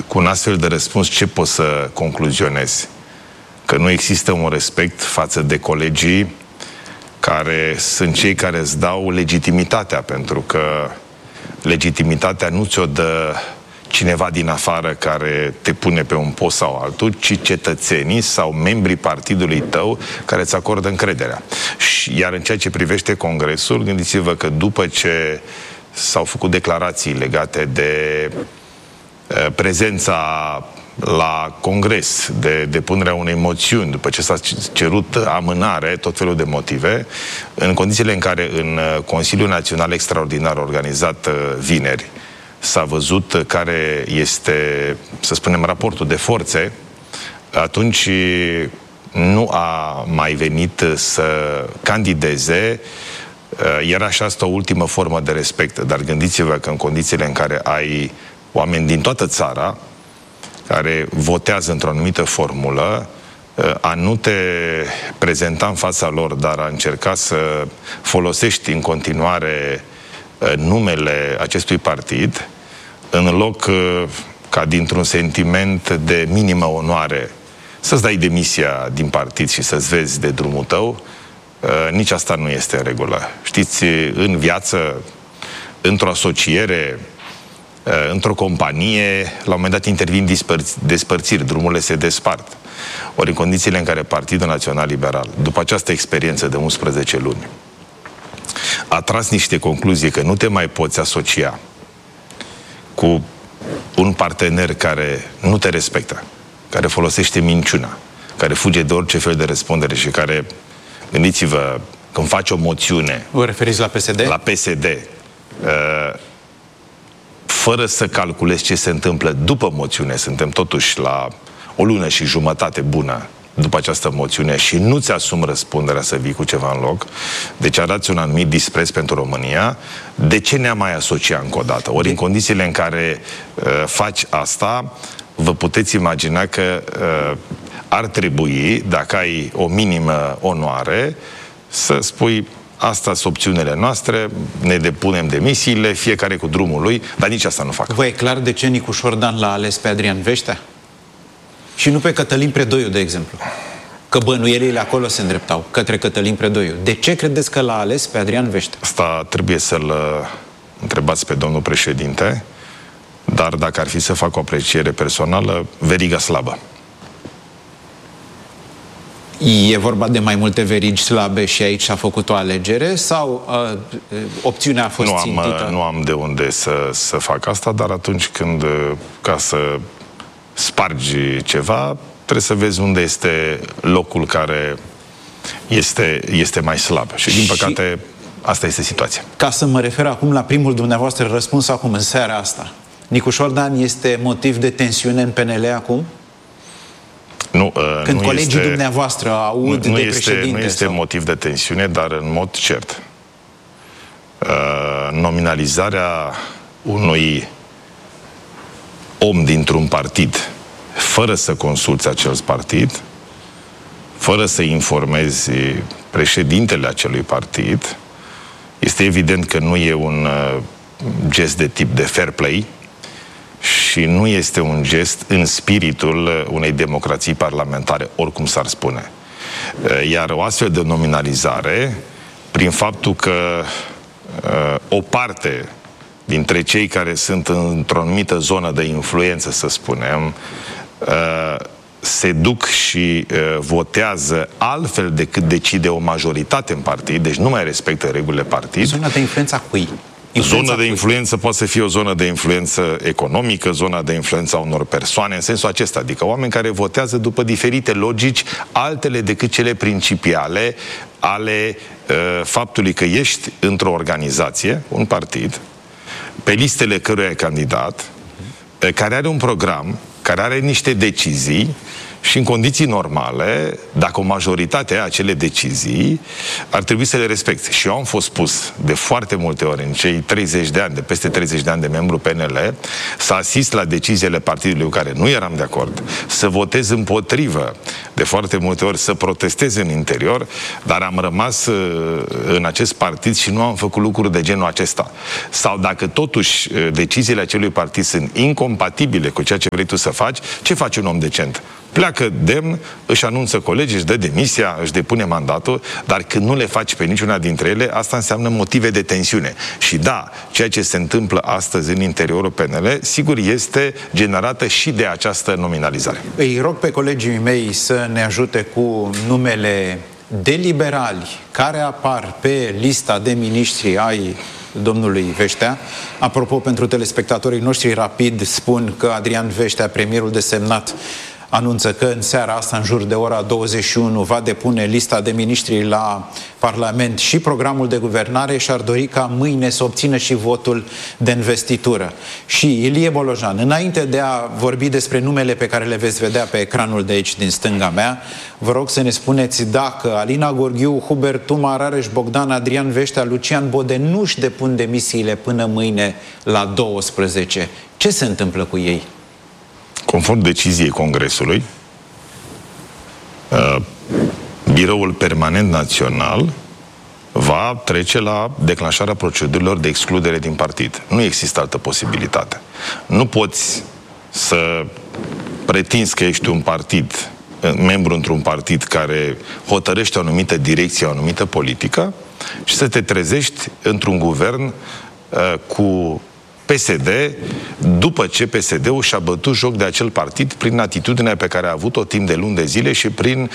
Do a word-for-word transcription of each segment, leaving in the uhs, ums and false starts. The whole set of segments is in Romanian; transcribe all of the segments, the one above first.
cu un astfel de răspuns ce poți să concluzionezi? Că nu există un respect față de colegii care sunt cei care îți dau legitimitatea, pentru că legitimitatea nu ți-o dă cineva din afară care te pune pe un post sau altul, ci cetățenii sau membrii partidului tău care îți acordă încrederea. Și, iar în ceea ce privește Congresul, gândiți-vă că după ce s-au făcut declarații legate de uh, prezența la Congres, de depunerea unei moțiuni, după ce s-a cerut amânare, tot felul de motive, în condițiile în care în Consiliul Național Extraordinar organizat vineri s-a văzut care este, să spunem, raportul de forțe, atunci nu a mai venit să candideze. Era și asta o ultimă formă de respect, dar gândiți-vă că în condițiile în care ai oameni din toată țara care votează într-o anumită formulă, a nu te prezenta în fața lor, dar a încerca să folosești în continuare numele acestui partid, în loc ca dintr-un sentiment de minimă onoare să-ți dai demisia din partid și să-ți vezi de drumul tău, nici asta nu este în regulă. Știți, în viață, într-o asociere, într-o companie, la un moment dat intervin dispăr- despărțiri, drumurile se despart. Ori în condițiile în care Partidul Național Liberal, după această experiență de unsprezece luni, a tras niște concluzii că nu te mai poți asocia cu un partener care nu te respectă, care folosește minciuna, care fuge de orice fel de răspundere și care, gândiți-vă, când faci o moțiune... Vă referiți la P S D? La P S D. Uh, fără să calculezi ce se întâmplă după moțiune, suntem totuși la o lună și jumătate bună după această moțiune și nu-ți asumi răspunderea să vii cu ceva în loc, deci arăți un anumit dispreț pentru România, de ce ne-am mai asociat încă o dată? Ori în condițiile în care uh, faci asta, vă puteți imagina că uh, ar trebui, dacă ai o minimă onoare, să spui: asta sunt opțiunile noastre, ne depunem demisiile, fiecare cu drumul lui, dar nici asta nu fac. Vă e clar de ce Nicu Șordan l-a ales pe Adrian Veștea? Și nu pe Cătălin Predoiu, de exemplu. Că bănuielile acolo se îndreptau către Cătălin Predoiu. De ce credeți că l-a ales pe Adrian Veștea? Asta trebuie să-l întrebați pe domnul președinte, dar dacă ar fi să fac o apreciere personală, veriga slabă. E vorba de mai multe verigi slabe și aici s-a făcut o alegere sau uh, opțiunea a fost nu am, țintită? Nu am de unde să, să fac asta, dar atunci când, ca să spargi ceva, trebuie să vezi unde este locul care este, este mai slab. Și, din păcate, și... asta este situația. Ca să mă refer acum la primul dumneavoastră răspuns acum, în seara asta, Nicu Șordan este motiv de tensiune în P N L acum? Nu, uh, Când nu colegii este, dumneavoastră aud nu de este, președinte? Nu este sau... motiv de tensiune, dar în mod cert. Uh, nominalizarea unui om dintr-un partid, fără să consulți acel partid, fără să informezi președintele acelui partid, este evident că nu e un uh, gest de tip de fair play și nu este un gest în spiritul unei democrații parlamentare, oricum s-ar spune. Iar o astfel de nominalizare, prin faptul că uh, o parte dintre cei care sunt într-o anumită zonă de influență, să spunem, uh, se duc și uh, votează altfel decât decide o majoritate în partid, deci nu mai respectă regulile partid. Zona de influență a cui? Zona de influență poate să fie o zonă de influență economică, zona de influență a unor persoane, în sensul acesta, adică oameni care votează după diferite logici, altele decât cele principiale ale uh, faptului că ești într-o organizație, un partid, pe listele căruia ai candidat, uh, care are un program, care are niște decizii și în condiții normale, dacă o majoritate a acele decizii, ar trebui să le respecte. Și eu am fost spus de foarte multe ori în cei treizeci de ani, de peste treizeci de ani de membru P N L, să asist la deciziile partidului cu care nu eram de acord, să votez împotrivă de foarte multe ori să protestez în interior, dar am rămas în acest partid și nu am făcut lucruri de genul acesta. Sau dacă totuși deciziile acelui partid sunt incompatibile cu ceea ce vrei tu să faci, ce face un om decent? Pleacă demn, își anunță colegii, își dă demisia, își depune mandatul, dar când nu le faci pe niciuna dintre ele, asta înseamnă motive de tensiune. Și da, ceea ce se întâmplă astăzi în interiorul P N L, sigur, este generată și de această nominalizare. Îi rog pe colegii mei să ne ajute cu numele de liberali care apar pe lista de miniștri ai domnului Veștea. Apropo, pentru telespectatorii noștri, rapid spun că Adrian Veștea, premierul desemnat, anunță că în seara asta, în jur de ora douăzeci și unu, va depune lista de miniștri la Parlament și programul de guvernare și ar dori ca mâine să obțină și votul de investitură. Și Ilie Bolojan, înainte de a vorbi despre numele pe care le veți vedea pe ecranul de aici, din stânga mea, vă rog să ne spuneți dacă Alina Gorghiu, Hubert Tuma, Rareș Bogdan, Adrian Veștea, Lucian Bode nu își depun demisiile până mâine la douăsprezece. Ce se întâmplă cu ei? Conform deciziei Congresului, Biroul Permanent Național va trece la declanșarea procedurilor de excludere din partid. Nu există altă posibilitate. Nu poți să pretinzi că ești un partid, membru într-un partid care hotărăște o anumită direcție, o anumită politică și să te trezești într-un guvern uh, cu P S D, după ce P S D-ul și-a bătut joc de acel partid prin atitudinea pe care a avut-o timp de luni de zile și prin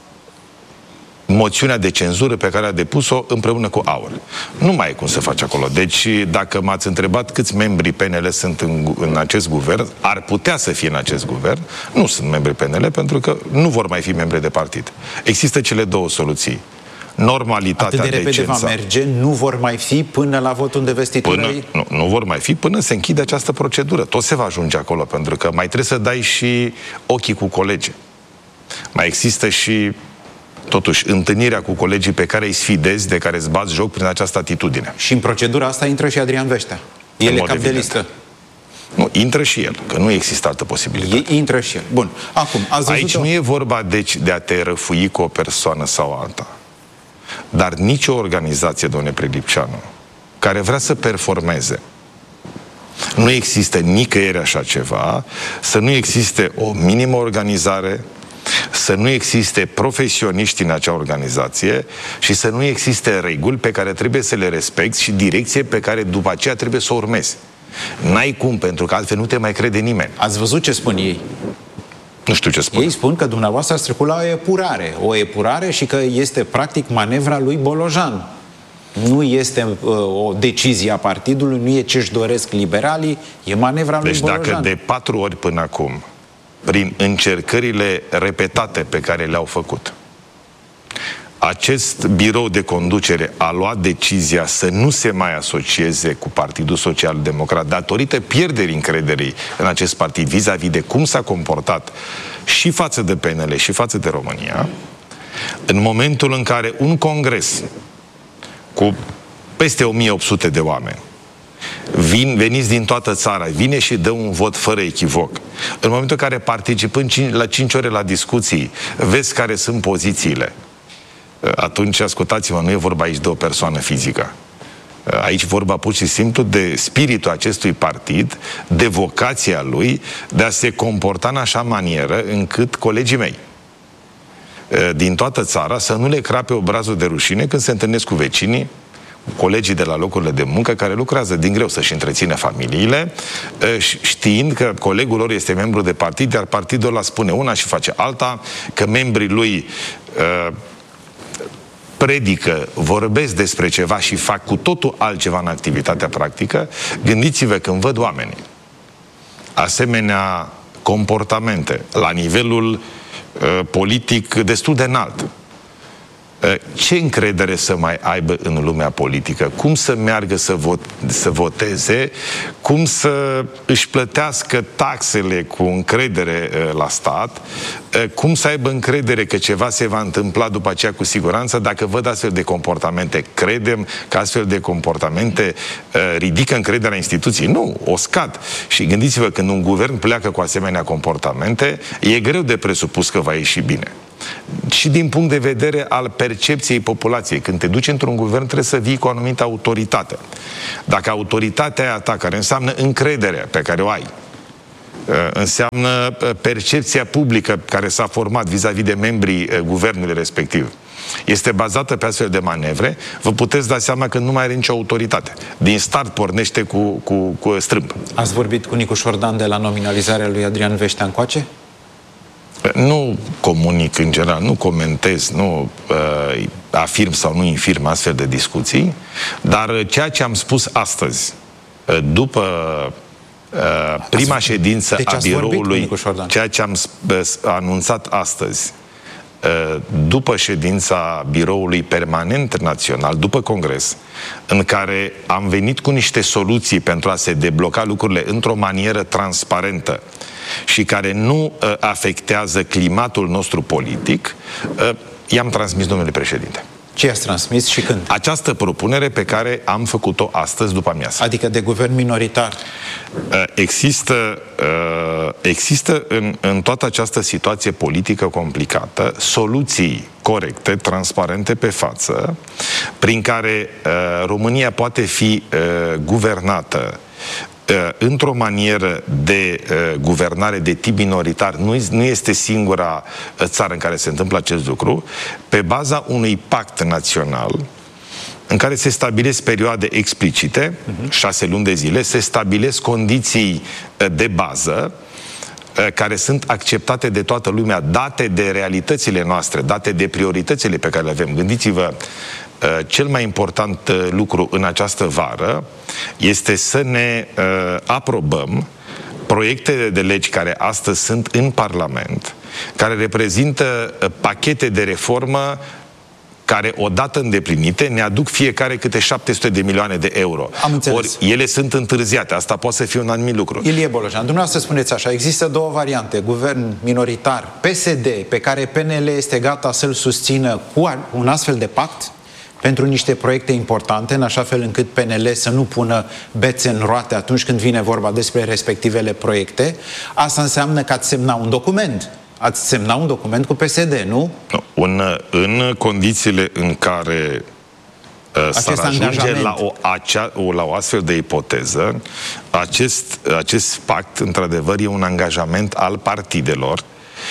moțiunea de cenzură pe care a depus-o împreună cu AUR. Nu mai e cum să faci acolo. Deci, dacă m-ați întrebat câți membri P N L sunt în, în acest guvern, ar putea să fie în acest guvern, nu sunt membri P N L, pentru că nu vor mai fi membri de partid. Există cele două soluții. Normalitatea, atât de repede decența. va merge, nu vor mai fi până la votul de investitură? Până, nu, nu vor mai fi până se închide această procedură. Tot se va ajunge acolo, pentru că mai trebuie să dai și ochii cu colegii. Mai există și, totuși, întâlnirea cu colegii pe care îi sfidezi, de care îți bați joc prin această atitudine. Și în procedura asta intră și Adrian Veștea. El e cap de listă. Nu, intră și el, că nu există altă posibilitate. E, intră și el. Bun. Acum, ați aici nu e vorba, deci, de a te răfui cu o persoană sau alta. Dar nicio organizație, domnule Prelipceanu, care vrea să performeze, nu există nicăieri așa ceva, să nu existe o minimă organizare, să nu existe profesioniști în acea organizație și să nu existe reguli pe care trebuie să le respecti și direcție pe care după aceea trebuie să o urmezi. N-ai cum, pentru că altfel nu te mai crede nimeni. Ați văzut ce spun ei? Nu știu ce spun. Ei spun că dumneavoastră ați trecut la o epurare. O epurare și că este practic manevra lui Bolojan. Nu este uh, o decizie a partidului, nu e ce-și doresc liberalii, e manevra lui deci Bolojan. Deci dacă de patru ori până acum, prin încercările repetate pe care le-au făcut, acest birou de conducere a luat decizia să nu se mai asocieze cu Partidul Social Democrat datorită pierderii încrederii în acest partid vis-a-vis de cum s-a comportat și față de P N L și față de România, în momentul în care un congres cu peste o mie opt sute de oameni vin, veniți din toată țara, vine și dă un vot fără echivoc. În momentul în care participând la cinci ore la discuții, vezi care sunt pozițiile, atunci, ascultați-mă, nu e vorba aici de o persoană fizică. Aici vorba pur și simplu de spiritul acestui partid, de vocația lui, de a se comporta în așa manieră încât colegii mei din toată țara să nu le crape obrazul de rușine când se întâlnesc cu vecinii, colegii de la locurile de muncă care lucrează din greu să-și întrețină familiile, știind că colegul lor este membru de partid, iar partidul ăla spune una și face alta, că membrii lui predică, vorbesc despre ceva și fac cu totul altceva în activitatea practică. Gândiți-vă când văd oamenii asemenea comportamente la nivelul uh, politic destul de înalt. Uh, ce încredere să mai aibă în lumea politică? Cum să meargă să, vot, să voteze? Cum să își plătească taxele cu încredere uh, la stat? Uh, cum să aibă încredere că ceva se va întâmpla după aceea cu siguranță dacă văd astfel de comportamente? Credem că astfel de comportamente uh, ridică încrederea instituției? Nu, o scad. Și gândiți-vă, când un guvern pleacă cu asemenea comportamente, e greu de presupus că va ieși bine. și din punct de vedere al percepției populației. Când te duci într-un guvern, trebuie să vii cu o anumită autoritate. Dacă autoritatea aia ta, care înseamnă încrederea pe care o ai, înseamnă percepția publică care s-a format vis-a-vis de membrii guvernului respectiv, este bazată pe astfel de manevre, vă puteți da seama că nu mai are nicio autoritate. Din start pornește cu, cu, cu strâmb. Ați vorbit cu Nicu Șordan de la nominalizarea lui Adrian Veștea încoace? Nu comunic în general, nu comentez, nu uh, afirm sau nu infirm astfel de discuții, dar ceea ce am spus astăzi, uh, după uh, prima ați, ședință deci a biroului, ceea ce am uh, anunțat astăzi, uh, după ședința biroului permanent național, după congres, în care am venit cu niște soluții pentru a se debloca lucrurile într-o manieră transparentă și care nu uh, afectează climatul nostru politic, uh, i-am transmis domnului președinte. Ce i-ați transmis și când? Această propunere pe care am făcut-o astăzi după amiază. Adică de guvern minoritar? Uh, există uh, există în, în toată această situație politică complicată soluții corecte, transparente pe față, prin care uh, România poate fi uh, guvernată într-o manieră de uh, guvernare de tip minoritar. Nu, nu este singura țară în care se întâmplă acest lucru, pe baza unui pact național în care se stabilesc perioade explicite, uh-huh. șase luni de zile, se stabilesc condiții uh, de bază uh, care sunt acceptate de toată lumea, date de realitățile noastre, date de prioritățile pe care le avem. Gândiți-vă, cel mai important lucru în această vară este să ne uh, aprobăm proiectele de legi care astăzi sunt în Parlament, care reprezintă uh, pachete de reformă care, odată îndeplinite, ne aduc fiecare câte șapte sute de milioane de euro. Am înțeles. Ori ele sunt întârziate. Asta poate să fie un anumit lucru. Ilie Bolojan, dumneavoastră spuneți așa, există două variante. Guvern minoritar, P S D, pe care P N L este gata să-l susțină cu un astfel de pact pentru niște proiecte importante, în așa fel încât P N L să nu pună bețe în roate atunci când vine vorba despre respectivele proiecte. Asta înseamnă că ați semna un document. Ați semna un document cu P S D, nu? Un, în condițiile în care uh, s-ar ajunge la o, acea, o, la o astfel de ipoteză, acest, acest pact, într-adevăr, e un angajament al partidelor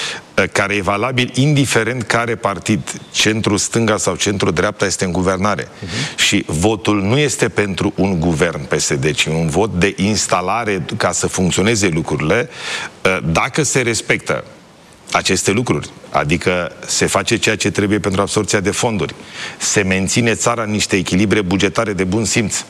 care e valabil indiferent care partid, centru-stânga sau centru-dreapta, este în guvernare. Uh-huh. Și votul nu este pentru un guvern P S D, ci un vot de instalare ca să funcționeze lucrurile, dacă se respectă aceste lucruri. Adică se face ceea ce trebuie pentru absorbția de fonduri. Se menține țara în niște echilibre bugetare de bun simț.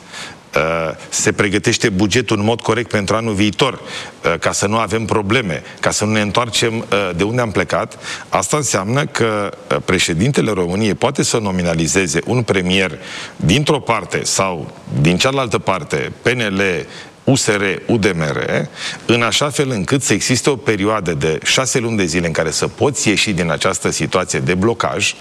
Se pregătește bugetul în mod corect pentru anul viitor, ca să nu avem probleme, ca să nu ne întoarcem de unde am plecat. Asta înseamnă că președintele României poate să nominalizeze un premier dintr-o parte sau din cealaltă parte, P N L, U S R, U D M R, în așa fel încât să existe o perioadă de șase luni de zile în care să poți ieși din această situație de blocaj,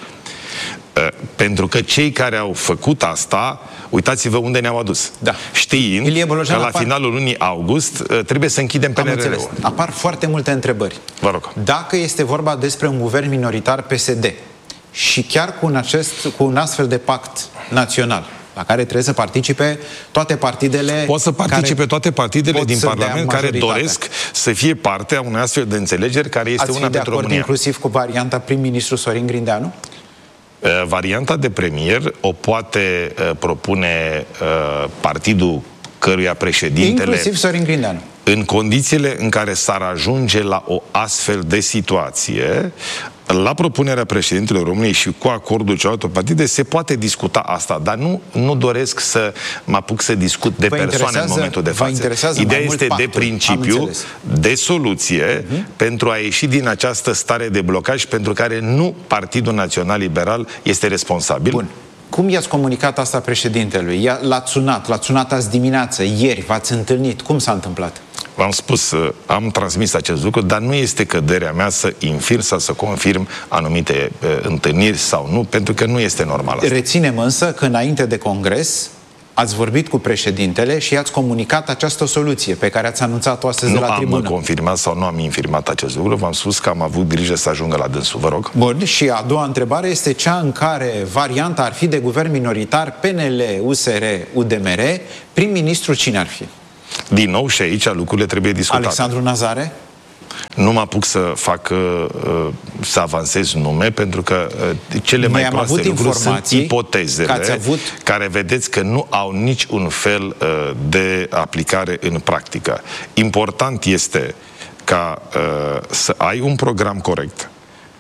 pentru că cei care au făcut asta, uitați-vă unde ne-au adus. Da. Știind Bolojan, că la apar... finalul lunii august trebuie să închidem P N R R-ul. Apar foarte multe întrebări. Vă rog. Dacă este vorba despre un guvern minoritar P S D și chiar cu un, acest, cu un astfel de pact național, la care trebuie să participe toate partidele... Pot să participe toate partidele din Parlament care doresc să fie parte a unei astfel de înțelegeri care este Ați una pentru România. inclusiv cu varianta prim-ministru Sorin Grindeanu? Uh, varianta de premier o poate uh, propune uh, partidul căruia președintele... Inclusiv Sorin Grindeanu. În condițiile în care s-ar ajunge la o astfel de situație, la propunerea președintelui României și cu acordul celorlalte partide se poate discuta asta, dar nu, nu doresc să mă apuc să discut de persoane în momentul de față. Ideea este de principiu, de soluție, uh-huh. pentru a ieși din această stare de blocaj pentru care nu Partidul Național Liberal este responsabil. Bun. Cum i-ați comunicat asta președintelui? L-ați sunat, l-ați sunat azi dimineață, ieri, v-ați întâlnit. Cum s-a întâmplat? V-am spus, am transmis acest lucru, dar nu este căderea mea să infirm sau să confirm anumite uh, întâlniri sau nu, pentru că nu este normal asta. Reținem însă că înainte de congres Ați vorbit cu președintele și i-ați comunicat această soluție pe care ați anunțat-o astăzi nu de la tribună. Nu am confirmat sau nu am infirmat acest lucru, v-am spus că am avut grijă să ajungă la dânsul, vă rog. Bun, și a doua întrebare este cea în care varianta ar fi de guvern minoritar P N L, U S R, U D M R, prim-ministru cine ar fi? Din nou și aici lucrurile trebuie discutate. Alexandru Nazare? Nu mă apuc să fac, să avansez nume, pentru că cele mai proaste lucruri sunt ipotezele avut... care vedeți că nu au nici un fel de aplicare în practică. Important este ca să ai un program corect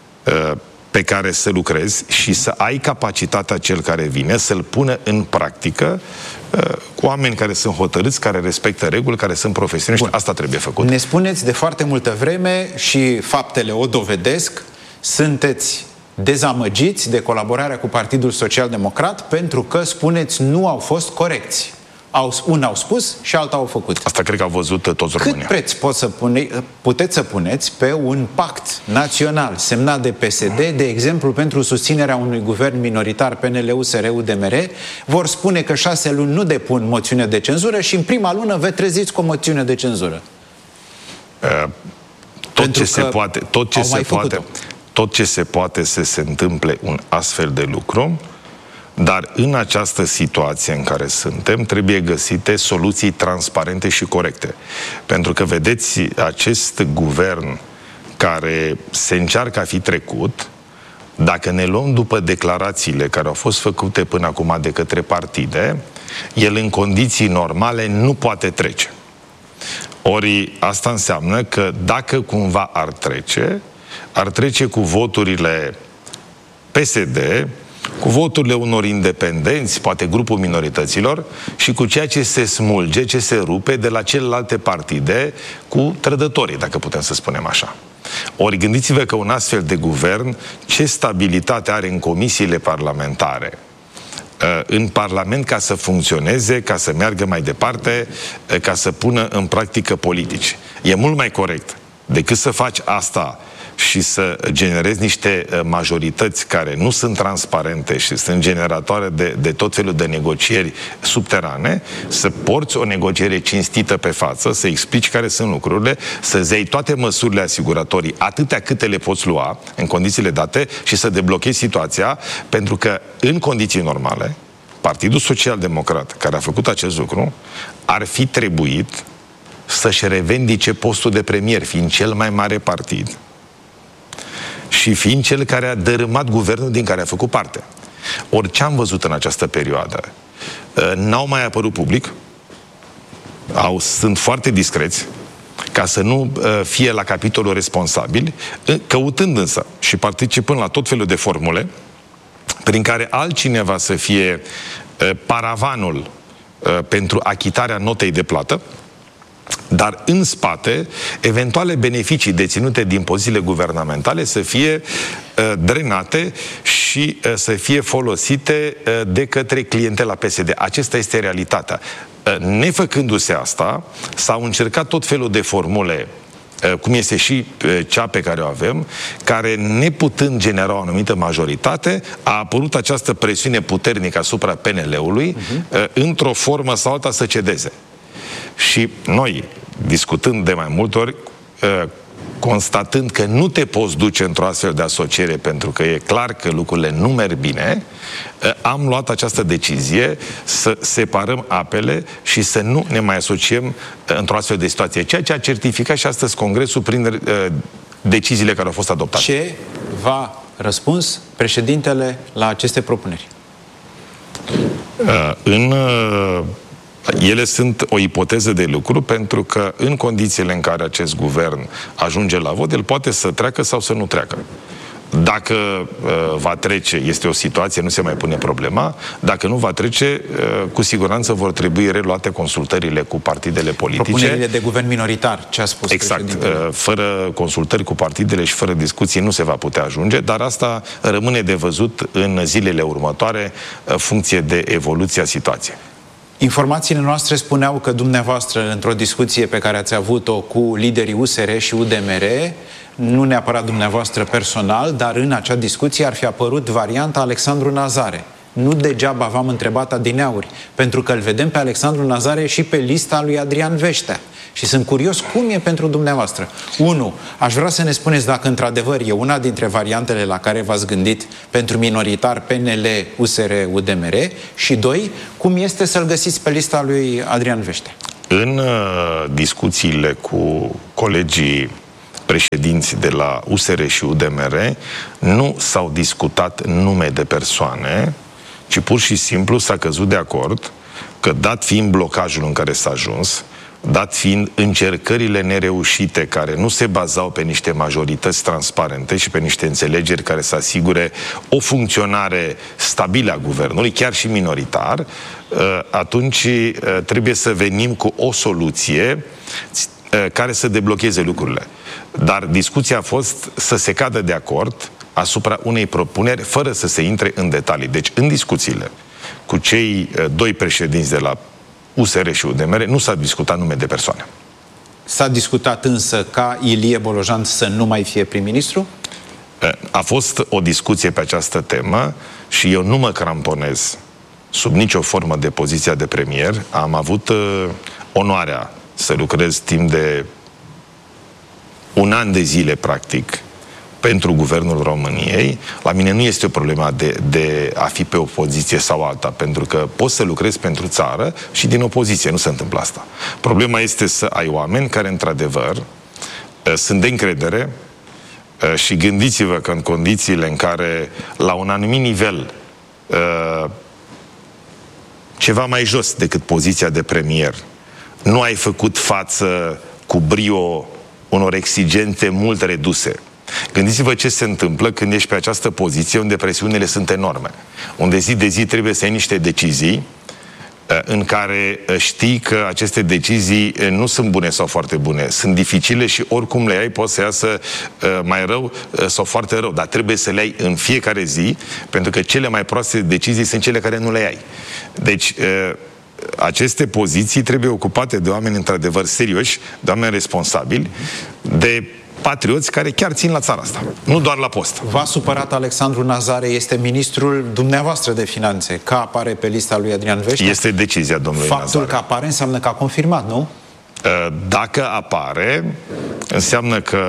pe care să lucrezi și să ai capacitatea cel care vine să-l pună în practică cu oameni care sunt hotărâți, care respectă reguli, care sunt profesioniști. Bun. Asta trebuie făcut. Ne spuneți de foarte multă vreme și faptele o dovedesc, sunteți dezamăgiți de colaborarea cu Partidul Social Democrat pentru că, spuneți, nu au fost corecți. Au, un au spus și alta au făcut. Asta cred că au văzut toți România. Cât preț pot să pune, puteți să puneți pe un pact național semnat de P S D, de exemplu, pentru susținerea unui guvern minoritar P N L, U S R, U D M R, vor spune că șase luni nu depun moțiune de cenzură și în prima lună vă treziți cu o moțiune de cenzură? Uh, tot ce se poate, tot ce se poate, tot ce se poate să se întâmple un astfel de lucru. Dar în această situație în care suntem, trebuie găsite soluții transparente și corecte. Pentru că, vedeți, acest guvern care se încearcă a fi trecut, dacă ne luăm după declarațiile care au fost făcute până acum de către partide, el în condiții normale nu poate trece. Ori asta înseamnă că dacă cumva ar trece, ar trece cu voturile P S D, cu voturile unor independenți, poate grupul minorităților, și cu ceea ce se smulge, ce se rupe de la celelalte partide cu trădătorii, dacă putem să spunem așa. Ori gândiți-vă că un astfel de guvern, ce stabilitate are în comisiile parlamentare, în Parlament, ca să funcționeze, ca să meargă mai departe, ca să pună în practică politici. E mult mai corect decât să faci asta și să generezi niște majorități care nu sunt transparente și sunt generatoare de, de tot felul de negocieri subterane, să porți o negociere cinstită pe față, să explici care sunt lucrurile, să-ți iei toate măsurile asiguratorii, atâtea câte le poți lua în condițiile date și să deblochezi situația, pentru că în condiții normale Partidul Social Democrat, care a făcut acest lucru, ar fi trebuit să-și revendice postul de premier, fiind cel mai mare partid și fiind cel care a dărâmat guvernul din care a făcut parte. Orice am văzut în această perioadă, n-au mai apărut public, au, sunt foarte discreți, ca să nu fie la capitolul responsabili, căutând însă și participând la tot felul de formule prin care altcineva să fie paravanul pentru achitarea notei de plată, dar în spate, eventuale beneficii deținute din pozițiile guvernamentale să fie uh, drenate și uh, să fie folosite uh, de către clientela P S D. Acesta este realitatea. Uh, nefăcându-se asta, s-au încercat tot felul de formule, uh, cum este și uh, cea pe care o avem, care, neputând genera o anumită majoritate, a apărut această presiune puternică asupra P N L-ului, uh-huh. uh, într-o formă sau alta să cedeze. Și noi, discutând de mai multe ori, constatând că nu te poți duce într-o astfel de asociere pentru că e clar că lucrurile nu merg bine, am luat această decizie să separăm apele și să nu ne mai asociem într-o astfel de situație. Ceea ce a certificat și astăzi Congresul prin deciziile care au fost adoptate. Ce va răspuns președintele la aceste propuneri? În... Ele sunt o ipoteză de lucru, pentru că în condițiile în care acest guvern ajunge la vot, el poate să treacă sau să nu treacă. Dacă uh, va trece, este o situație, nu se mai pune problema. Dacă nu va trece, uh, cu siguranță vor trebui reluate consultările cu partidele politice. Propunerile de guvern minoritar, ce a spus exact. Uh, fără consultări cu partidele și fără discuții nu se va putea ajunge, dar asta rămâne de văzut în zilele următoare, uh, funcție de evoluția situației. Informațiile noastre spuneau că dumneavoastră, într-o discuție pe care ați avut-o cu liderii U S R și U D M R, nu neapărat dumneavoastră personal, dar în acea discuție ar fi apărut varianta Alexandru Nazare. Nu degeaba v-am întrebat adineauri, pentru că îl vedem pe Alexandru Nazare și pe lista lui Adrian Veștea. Și sunt curios cum e pentru dumneavoastră. Unu, aș vrea să ne spuneți dacă într-adevăr e una dintre variantele la care v-ați gândit pentru minoritar P N L, U S R, U D M R. Și doi, cum este să-l găsiți pe lista lui Adrian Veștea? În uh, discuțiile cu colegii președinți de la U S R și U D M R nu s-au discutat nume de persoane, ci pur și simplu s-a căzut de acord că, dat fiind blocajul în care s-a ajuns, dat fiind încercările nereușite care nu se bazau pe niște majorități transparente și pe niște înțelegeri care să asigure o funcționare stabilă a guvernului, chiar și minoritar, atunci trebuie să venim cu o soluție care să deblocheze lucrurile. Dar discuția a fost să se cadă de acord asupra unei propuneri fără să se intre în detalii. Deci, în discuțiile cu cei doi președinți de la U S R și U D M R nu s-a discutat nume de persoane. S-a discutat însă ca Ilie Bolojan să nu mai fie prim-ministru? A fost o discuție pe această temă și eu nu mă cramponez sub nicio formă de poziția de premier. Am avut uh, onoarea să lucrez timp de un an de zile, practic, pentru Guvernul României. La mine nu este o problemă de, de a fi pe o poziție sau alta, pentru că poți să lucrezi pentru țară și din opoziție. Nu se întâmplă asta. Problema este să ai oameni care, într-adevăr, sunt de încredere și gândiți-vă că în condițiile în care, la un anumit nivel, ceva mai jos decât poziția de premier, nu ai făcut față cu brio unor exigențe mult reduse. Gândiți-vă ce se întâmplă când ești pe această poziție unde presiunile sunt enorme, unde zi de zi trebuie să iei niște decizii în care știi că aceste decizii nu sunt bune sau foarte bune, sunt dificile și oricum le ai poți să iasă mai rău sau foarte rău, dar trebuie să le ai în fiecare zi, pentru că cele mai proaste decizii sunt cele care nu le ai. Deci aceste poziții trebuie ocupate de oameni într-adevăr serioși, de oameni responsabili, de patrioți care chiar țin la țara asta, nu doar la post. V-a supărat Alexandru Nazare, este ministrul dumneavoastră de finanțe, că apare pe lista lui Adrian Veștea? Este decizia domnului Faptul Nazare. Faptul că apare înseamnă că a confirmat, nu? Dacă apare, înseamnă că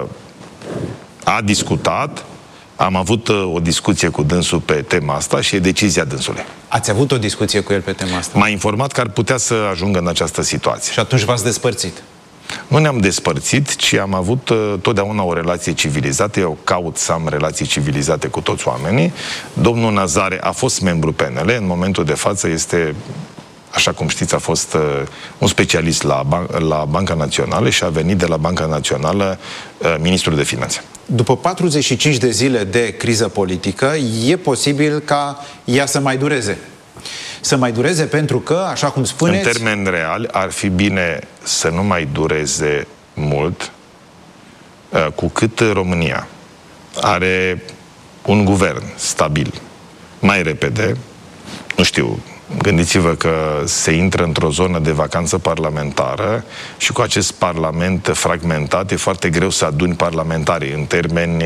a discutat, am avut o discuție cu dânsul pe tema asta și e decizia dânsului. Ați avut o discuție cu el pe tema asta? M-a informat că ar putea să ajungă în această situație. Și atunci v-ați despărțit? Nu ne-am despărțit, ci am avut uh, totdeauna o relație civilizată. Eu caut să am relații civilizate cu toți oamenii. Domnul Nazare a fost membru P N L, în momentul de față este, așa cum știți, a fost uh, un specialist la, ban- la Banca Națională și a venit de la Banca Națională uh, ministrul de finanțe. După patruzeci și cinci de zile de criză politică, e posibil ca ea să mai dureze. Să mai dureze pentru că, așa cum spuneți... În termeni reali, ar fi bine să nu mai dureze mult, cu cât România are un guvern stabil mai repede. Nu știu, gândiți-vă că se intră într-o zonă de vacanță parlamentară și cu acest parlament fragmentat e foarte greu să aduni parlamentarii în termeni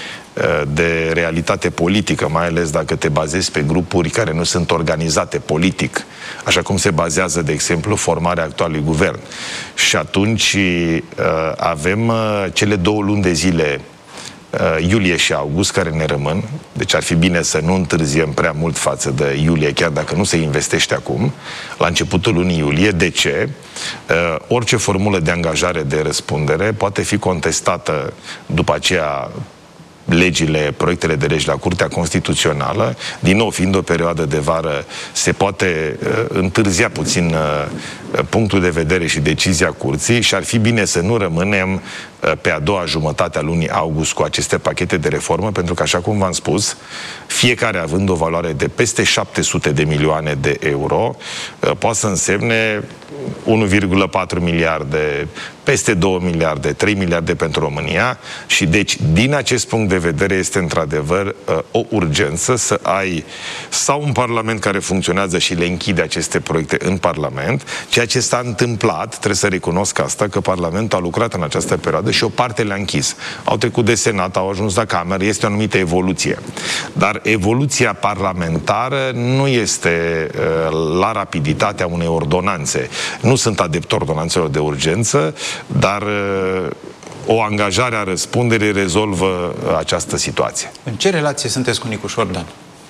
de realitate politică, mai ales dacă te bazezi pe grupuri care nu sunt organizate politic, așa cum se bazează, de exemplu, formarea actualului guvern. Și atunci avem cele două luni de zile, iulie și august, care ne rămân, deci ar fi bine să nu întârziem prea mult față de iulie, chiar dacă nu se investește acum, la începutul lunii iulie. De ce? Orice formulă de angajare de răspundere poate fi contestată după aceea legile, proiectele de legi la Curtea Constituțională. Din nou, fiind o perioadă de vară, se poate uh, întârzia puțin uh, punctul de vedere și decizia Curții și ar fi bine să nu rămânem uh, pe a doua jumătate a lunii august cu aceste pachete de reformă, pentru că, așa cum v-am spus, fiecare având o valoare de peste șapte sute de milioane de euro, uh, poate să însemne unu virgulă patru miliarde, peste două miliarde, trei miliarde pentru România și deci, din acest punct de vedere, este într-adevăr o urgență să ai sau un Parlament care funcționează și le închide aceste proiecte în Parlament, ceea ceea ce s-a întâmplat, trebuie să recunosc asta, că Parlamentul a lucrat în această perioadă și o parte le-a închis. Au trecut de Senat, au ajuns la Cameră, este o anumită evoluție. Dar evoluția parlamentară nu este uh, la rapiditatea unei ordonanțe. Nu sunt adept ordonanțelor de urgență, dar uh, o angajare a răspunderii rezolvă această situație. În ce relație sunteți cu Nicu Șordan?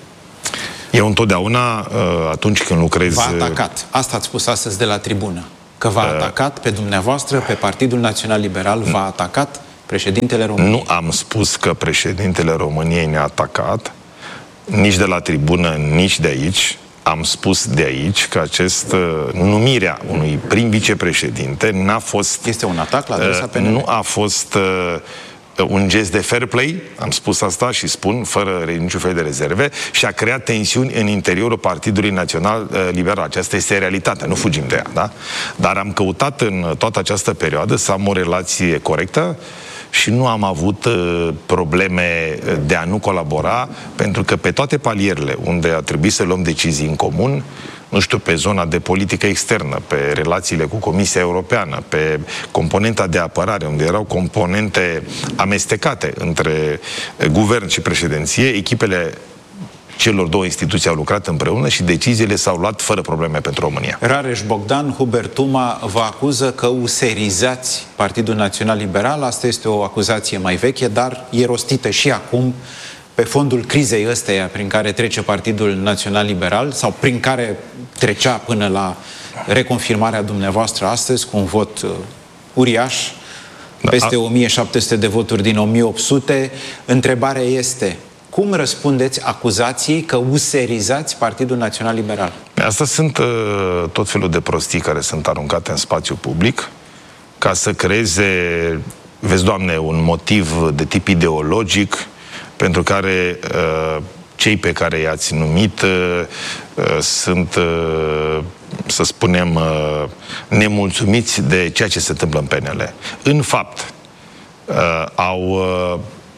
Eu întotdeauna, atunci când lucrez... V-a atacat. Asta ați spus astăzi de la tribună. Că v-a uh, atacat pe dumneavoastră, pe Partidul Național Liberal, v-a atacat președintele României. Nu am spus că președintele României ne-a atacat, nici de la tribună, nici de aici. Am spus de aici că acest uh, numirea unui prim vicepreședinte n-a fost... Este un atac la adresa P N L? Nu a fost... Uh, un gest de fair play, am spus asta și spun, fără niciun fel de rezerve, și a creat tensiuni în interiorul Partidului Național Liberal. Aceasta este realitatea, nu fugim de ea, da? Dar am căutat în toată această perioadă să am o relație corectă și nu am avut uh, probleme de a nu colabora, pentru că pe toate palierele unde a trebuit să luăm decizii în comun, nu știu, pe zona de politică externă, pe relațiile cu Comisia Europeană, pe componenta de apărare, unde erau componente amestecate între guvern și președinție, echipele celor două instituții au lucrat împreună și deciziile s-au luat fără probleme pentru România. Rareș Bogdan, Hubert Tuma vă acuză că userizați Partidul Național Liberal. Asta este o acuzație mai veche, dar e rostită și acum pe fondul crizei ăsteia prin care trece Partidul Național Liberal sau prin care trecea până la reconfirmarea dumneavoastră astăzi cu un vot uh, uriaș, peste o mie șapte sute de voturi din o mie opt sute. Întrebarea este: cum răspundeți acuzației că userizați Partidul Național Liberal? Asta sunt uh, tot felul de prostii care sunt aruncate în spațiu public ca să creeze, vezi, Doamne, un motiv de tip ideologic pentru care uh, cei pe care i-ați numit uh, uh, sunt, uh, să spunem, uh, nemulțumiți de ceea ce se întâmplă în P N L. În fapt, uh, au, uh,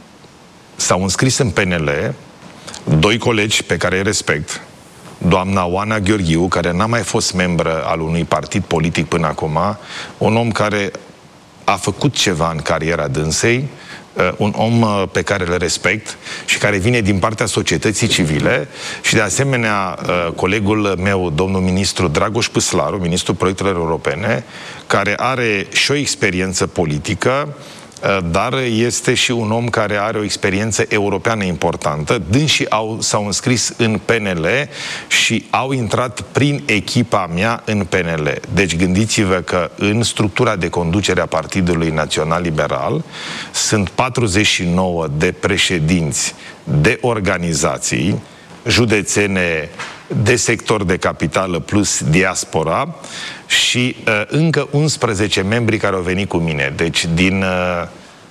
s-au înscris în P N L doi colegi pe care îi respect, doamna Oana Gheorghiu, care n-a mai fost membră al unui partid politic până acum, un om care a făcut ceva în cariera dânsei, un om pe care îl respect și care vine din partea societății civile, și de asemenea colegul meu, domnul ministru Dragoș Păslaru, ministrul proiectelor europene, care are și o experiență politică, dar este și un om care are o experiență europeană importantă. Dânsii au, s-au înscris în P N L și au intrat prin echipa mea în P N L. Deci gândiți-vă că în structura de conducere a Partidului Național Liberal sunt patruzeci și nouă de președinți de organizații județene, de sector de capitală plus diaspora și uh, încă unsprezece membri care au venit cu mine. Deci din uh,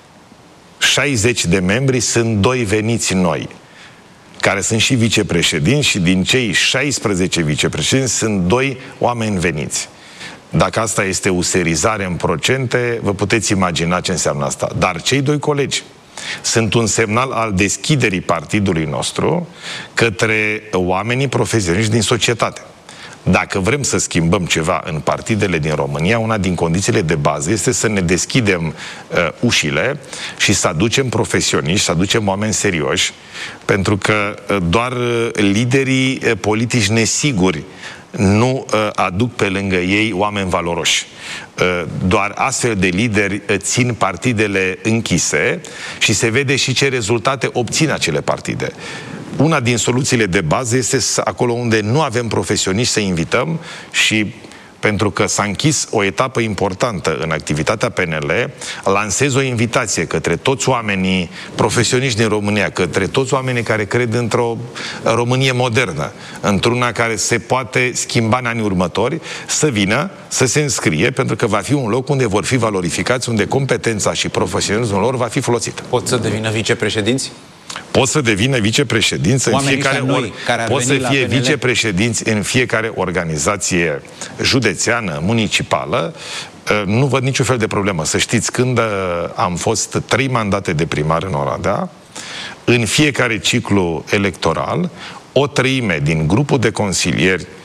șaizeci de membri sunt doi veniți noi, care sunt și vicepreședinți, și din cei șaisprezece vicepreședinți sunt doi oameni veniți. Dacă asta este userizare în procente, vă puteți imagina ce înseamnă asta. Dar cei doi colegi sunt un semnal al deschiderii partidului nostru către oamenii profesioniști din societate. Dacă vrem să schimbăm ceva în partidele din România, una din condițiile de bază este să ne deschidem uh, ușile și să aducem profesioniști, să aducem oameni serioși, pentru că uh, doar uh, liderii uh, politici nesiguri nu uh, aduc pe lângă ei oameni valoroși. Uh, doar astfel de lideri uh, țin partidele închise și se vede și ce rezultate obțin acele partide. Una din soluțiile de bază este acolo unde nu avem profesioniști să invităm, și pentru că s-a închis o etapă importantă în activitatea P N L, lansez o invitație către toți oamenii profesioniști din România, către toți oamenii care cred într-o Românie modernă, într-una care se poate schimba în anii următori, să vină, să se înscrie, pentru că va fi un loc unde vor fi valorificați, unde competența și profesionalismul lor va fi folosit. Pot să devină vicepreședinți? Pot să devină vicepreședinți în fiecare noi, or... pot să fie vicepreședinți în fiecare organizație județeană, municipală. Nu văd niciun fel de problemă. Să știți, când am fost trei mandate de primar în Oradea, în fiecare ciclu electoral, o treime din grupul de consilieri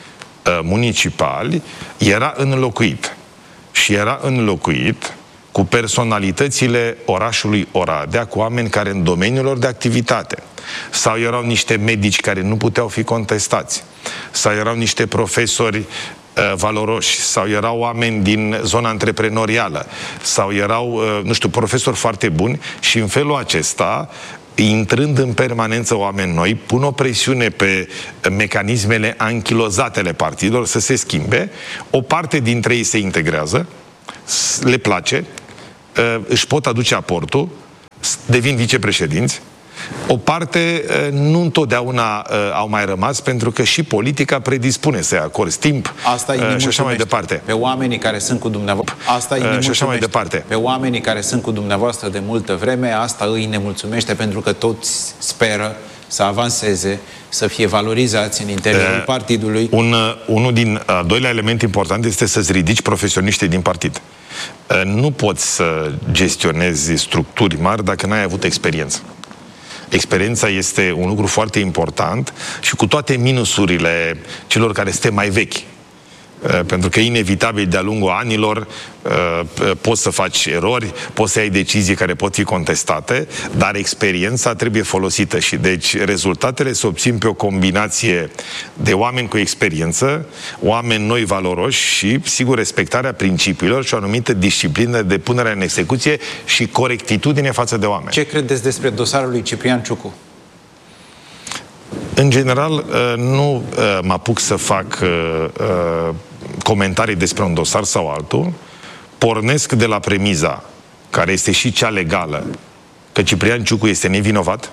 uh, municipali era înlocuit. Și era înlocuit cu personalitățile orașului Oradea, cu oameni care în domeniul lor de activitate. Sau erau niște medici care nu puteau fi contestați. Sau erau niște profesori uh, valoroși. Sau erau oameni din zona antreprenorială. Sau erau, uh, nu știu, profesori foarte buni. Și în felul acesta, intrând în permanență oameni noi, pun o presiune pe mecanismele anchilozate ale partidelor să se schimbe. O parte dintre ei se integrează, le place, își pot aduce aportul, devin vicepreședinți. O parte nu întotdeauna au mai rămas, pentru că și politica predispune să-i acorzi timp. Asta îi și așa mai departe. Pe oamenii care sunt cu dumneavoastră. Asta îi și așa mai departe. Pe oamenii care sunt cu dumneavoastră de multă vreme, asta îi nemulțumește, pentru că toți speră să avanseze, să fie valorizați în interiorul uh, partidului. Un, unul din al doilea element important este să-ți ridici profesioniștii din partid. Uh, nu poți să gestionezi structuri mari dacă n-ai avut experiență. Experiența este un lucru foarte important și cu toate minusurile celor care suntem mai vechi. Pentru că e inevitabil de-a lungul anilor, poți să faci erori, poți să iei decizii care pot fi contestate, dar experiența trebuie folosită și deci rezultatele se obțin pe o combinație de oameni cu experiență, oameni noi valoroși și, sigur, respectarea principiilor și o anumită disciplină de punere în execuție și corectitudine față de oameni. Ce credeți despre dosarul lui Ciprian Ciucu? În general, nu mă apuc să fac comentarii despre un dosar sau altul. Pornesc de la premiza, care este și cea legală, că Ciprian Ciucu este nevinovat.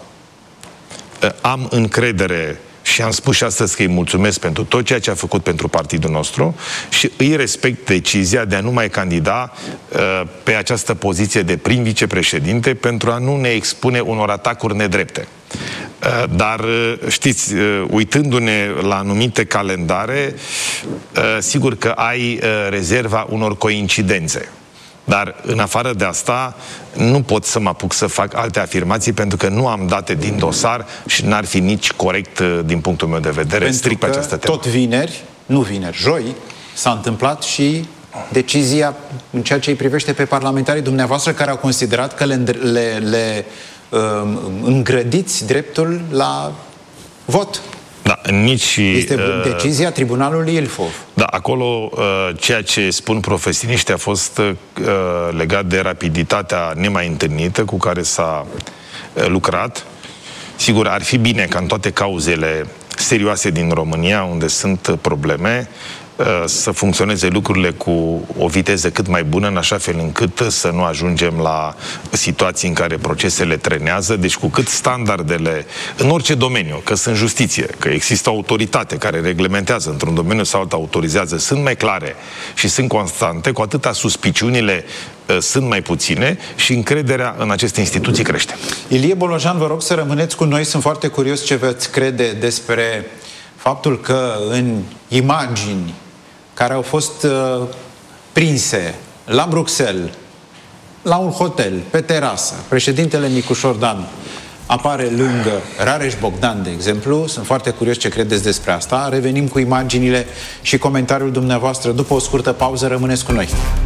Am încredere și am spus și astăzi că îi mulțumesc pentru tot ceea ce a făcut pentru partidul nostru și îi respect decizia de a nu mai candida uh, pe această poziție de prim vicepreședinte, pentru a nu ne expune unor atacuri nedrepte. Uh, dar, uh, știți, uh, uitându-ne la anumite calendare, uh, sigur că ai uh, rezerva unor coincidențe. Dar, în afară de asta, nu pot să mă apuc să fac alte afirmații, pentru că nu am date din dosar și n-ar fi nici corect, din punctul meu de vedere, pentru strict pe această temă. Tot vineri, nu vineri, joi, s-a întâmplat și decizia în ceea ce îi privește pe parlamentarii dumneavoastră, care au considerat că le, le, le um, îngrădiți dreptul la vot. Da, nici... Este uh, decizia Tribunalului Ilfov. Da, acolo uh, ceea ce spun profesioniștii a fost uh, legat de rapiditatea nemai întâlnită cu care s-a uh, lucrat. Sigur, ar fi bine ca în toate cauzele serioase din România, unde sunt probleme, uh, să funcționeze lucrurile cu o viteză cât mai bună, în așa fel încât să nu ajungem la situații în care procesele trenează. Deci cu cât standardele, în orice domeniu, că sunt justiție, că există o autoritate care reglementează într-un domeniu sau altul, autorizează, sunt mai clare și sunt constante, cu atâta suspiciunile uh, sunt mai puține și încrederea în aceste instituții crește. Ilie Bolojan, vă rog să rămâneți cu noi. Sunt foarte curios ce veți crede despre faptul că în imagini care au fost uh, prinse la Bruxelles, la un hotel, pe terasă, președintele Nicușor Dan apare lângă Rareș Bogdan, de exemplu. Sunt foarte curios ce credeți despre asta. Revenim cu imaginile și comentariul dumneavoastră după o scurtă pauză. Rămâneți cu noi.